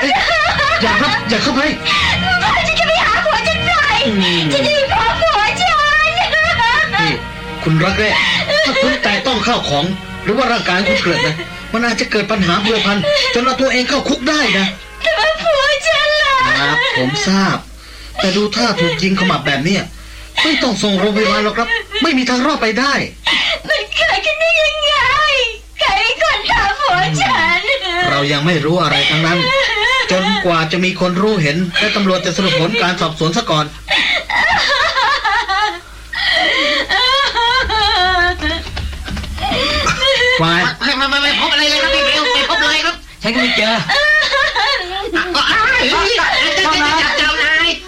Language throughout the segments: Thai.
อย่าครับอย่าเข้าไปฉันจะไปหาผัวฉันหน่อยฉันจะไปพบผัวฉันนี่คุณรักแร้ถ้าคุณแตะต้องข้าวของหรือว่าร่างกายคุณเกิดนะมันอาจจะเกิดปัญหาพัวพันจนเอาตัวเองเข้าคุกได้นะแต่ว่าผัวฉันล่ะครับผมทราบแต่ดูท่าถูกยิงขมับแบบนี้ไม่ต้องส่งโรงพยาบาลหรอกครับไม่มีทางรอดไปได้มันเกิดขึ้นได้ยังไงใครเป็นคนทำผัวฉันเรายังไม่รู้อะไรทั้งนั้นจนกว่าจะมีคนรู้เห็นและตำรวจจะสรุปผลการสอบสวนซะก่อนไม่พบอะไรเลยครับพี่เบลไม่พบเลยครับฉันก็ไม่เจอเจ้านายเจ้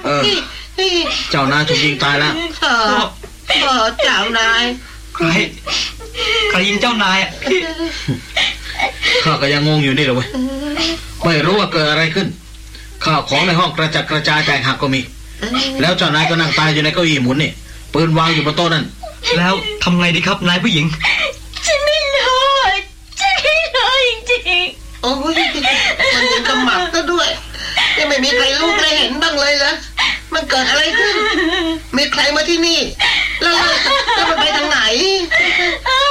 านายถูกยิงตายแล้วเจ้านายใครยิงเจ้านายอ่ะข้าก็ยังงงอยู่นี่เลยเว้ยไม่รู้ว่าเกิดอะไรขึ้นข้าวของในห้องกระจัดกระจายแตกหักก็มีแล้วเจ้านายก็นั่งตายอยู่ในเก้าอี้หมุนนี่ปืนวางอยู่บนโต๊ะนั่นแล้วทำไงดีครับนายผู้หญิงฉันไม่รู้จริงๆโอ้ยมันยิงกระหม่อมซะด้วยยังไม่มีใครรู้ใครเห็นบ้างเลยเหรอมันเกิดอะไรขึ้นมีใครมาที่นี่แล้วมันไปทางไหน